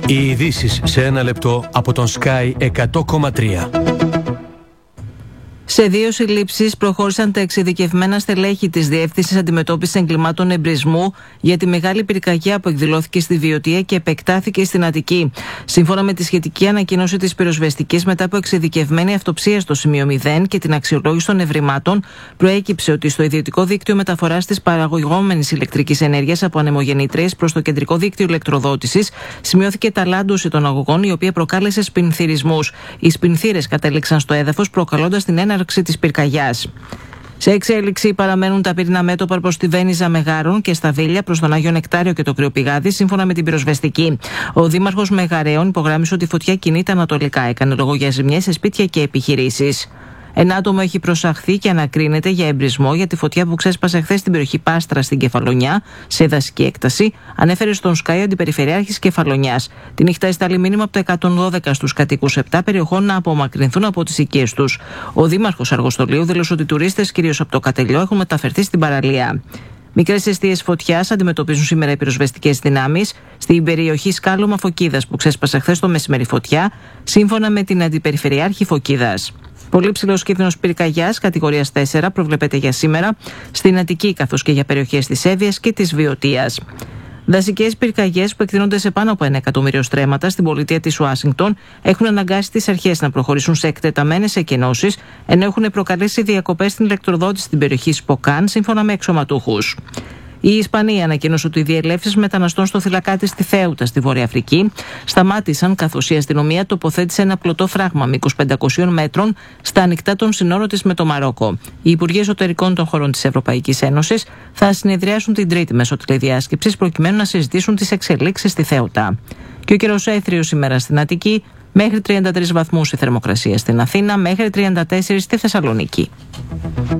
Οι ειδήσεις σε ένα λεπτό από τον Sky 100,3. Σε 2 συλλήψεις προχώρησαν τα εξειδικευμένα στελέχη της Διεύθυνσης Αντιμετώπισης Εγκλημάτων Εμπρισμού για τη μεγάλη πυρκαγιά που εκδηλώθηκε στη Βιωτία και επεκτάθηκε στην Αττική. Σύμφωνα με τη σχετική ανακοίνωση της πυροσβεστικής, μετά από εξειδικευμένη αυτοψία στο σημείο 0 και την αξιολόγηση των ευρημάτων, προέκυψε ότι στο ιδιωτικό δίκτυο μεταφοράς της παραγωγόμενης ηλεκτρικής ενέργειας από ανεμογεννήτριες προς το κεντρικό δίκτυο ηλεκτροδότησης σημειώθηκε ταλάντωση των αγωγών, η οποία προκάλεσε σπινθυρισμούς. Οι σπινθύρες κατέληξαν στο έδαφος, προκαλώντας την έναρξη της πυρκαγιάς. Σε εξέλιξη παραμένουν τα πυρηνά μέτωπα προς τη Βένιζα Μεγάρων και στα Βίλια προς τον Άγιο Νεκτάριο και το Κρυοπηγάδι, σύμφωνα με την πυροσβεστική. Ο Δήμαρχος Μεγαρέων υπογράμμισε ότι η φωτιά κινείται ανατολικά. Έκανε λόγο για ζημιές σε σπίτια και επιχειρήσεις. Ένα άτομο έχει προσαχθεί και ανακρίνεται για εμπρισμό για τη φωτιά που ξέσπασε χθες στην περιοχή Πάστρα στην Κεφαλονιά, σε δασική έκταση, ανέφερε στον Sky ο Αντιπεριφερειάρχης Κεφαλονιάς. Τη νύχτα εστάλει μήνυμα από το 112 στους κατοίκους 7 περιοχών να απομακρυνθούν από τις οικίες τους. Ο Δήμαρχος Αργοστολίου δήλωσε ότι οι τουρίστες, κυρίως από το Κατελιό, έχουν μεταφερθεί στην παραλία. Μικρές αιστείες φωτιάς αντιμετωπίζουν σήμερα οι πυροσβεστικές δυνάμεις στην περιοχή Σκάλωμα Φωκίδας που ξέσπασε χθες το μεσημέρι φωτιά, σύμφωνα με την Αντιπεριφερειάρχη Φωκίδας. Πολύ ψηλός κίνδυνος πυρκαγιάς κατηγορίας 4 προβλέπεται για σήμερα στην Αττική, καθώς και για περιοχές της Εύβοιας και της Βιωτίας. Δασικές πυρκαγιές που εκτείνονται σε πάνω από 1 εκατομμύριο στρέμματα στην πολιτεία της Ουάσιγκτον έχουν αναγκάσει τις αρχές να προχωρήσουν σε εκτεταμένες εκενώσεις, ενώ έχουν προκαλέσει διακοπές στην ηλεκτροδότηση στην περιοχή Σποκάν, σύμφωνα με εξωματούχους. Η Ισπανία ανακοίνωσε ότι οι διελεύσεις μεταναστών στο θυλακάτι στη Θέουτα, στη Βόρεια Αφρική, σταμάτησαν, καθώς η αστυνομία τοποθέτησε ένα πλωτό φράγμα μήκους 500 μέτρων στα ανοιχτά των συνόρων της με το Μαρόκο. Οι Υπουργοί Εσωτερικών των χωρών της Ευρωπαϊκής Ένωσης θα συνεδριάσουν την Τρίτη μέσω τηλεδιάσκεψης προκειμένου να συζητήσουν τις εξελίξεις στη Θέουτα. Και ο καιρός έθριος σήμερα στην Αττική, μέχρι 33 βαθμούς η θερμοκρασία στην Αθήνα, μέχρι 34 στη Θεσσαλονίκη.